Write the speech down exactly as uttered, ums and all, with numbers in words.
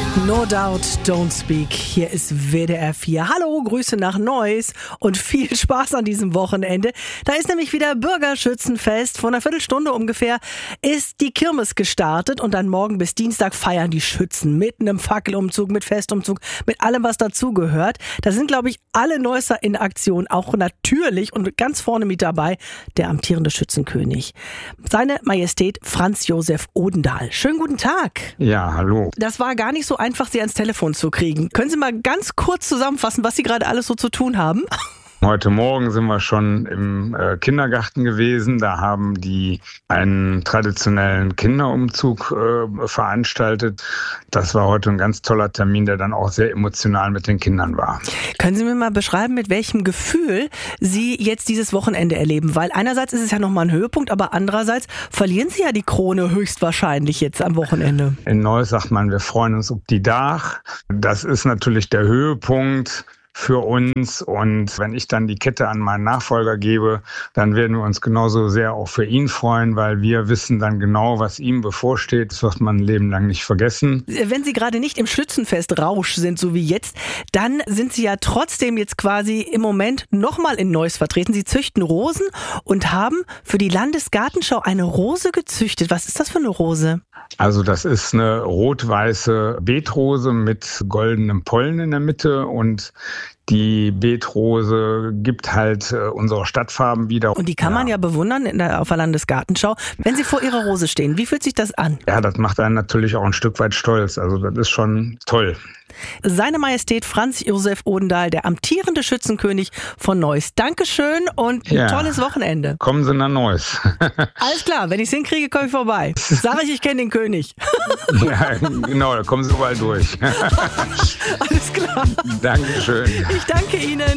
No doubt, don't speak. Hier ist W D R vier. Hallo, Grüße nach Neuss und viel Spaß an diesem Wochenende. Da ist nämlich wieder Bürgerschützenfest. Vor einer Viertelstunde ungefähr ist die Kirmes gestartet und dann morgen bis Dienstag feiern die Schützen mit einem Fackelumzug, mit Festumzug, mit allem, was dazugehört. Da sind, glaube ich, alle Neusser in Aktion, auch natürlich und ganz vorne mit dabei der amtierende Schützenkönig. Seine Majestät Franz Josef Odendahl. Schönen guten Tag. Ja, hallo. Das war gar nicht so einfach, Sie ans Telefon zu kriegen. Können Sie mal ganz kurz zusammenfassen, was Sie gerade alles so zu tun haben? Heute Morgen sind wir schon im äh, Kindergarten gewesen. Da haben die einen traditionellen Kinderumzug äh, veranstaltet. Das war heute ein ganz toller Termin, der dann auch sehr emotional mit den Kindern war. Können Sie mir mal beschreiben, mit welchem Gefühl Sie jetzt dieses Wochenende erleben? Weil einerseits ist es ja nochmal ein Höhepunkt, aber andererseits verlieren Sie ja die Krone höchstwahrscheinlich jetzt am Wochenende. In Neuss sagt man, wir freuen uns auf die Dach. Das ist natürlich der Höhepunkt für uns, und wenn ich dann die Kette an meinen Nachfolger gebe, dann werden wir uns genauso sehr auch für ihn freuen, weil wir wissen dann genau, was ihm bevorsteht. Das wird man ein Leben lang nicht vergessen. Wenn Sie gerade nicht im Schützenfest-Rausch sind, so wie jetzt, dann sind Sie ja trotzdem jetzt quasi im Moment nochmal in Neuss vertreten. Sie züchten Rosen und haben für die Landesgartenschau eine Rose gezüchtet. Was ist das für eine Rose? Also das ist eine rot-weiße Beetrose mit goldenem Pollen in der Mitte, und die Beetrose gibt halt äh, unsere Stadtfarben wieder. Und die kann man ja, ja bewundern in der, auf der Landesgartenschau. Wenn Sie vor Ihrer Rose stehen, wie fühlt sich das an? Ja, das macht einen natürlich auch ein Stück weit stolz. Also das ist schon toll. Seine Majestät Franz Josef Odendahl, der amtierende Schützenkönig von Neuss. Dankeschön und ein ja. tolles Wochenende. Kommen Sie nach Neuss. Alles klar, wenn ich es hinkriege, komme ich vorbei. Sag ich, ich kenne den König. Ja, genau, da kommen Sie überall durch. Alles klar. Dankeschön. Ich danke Ihnen.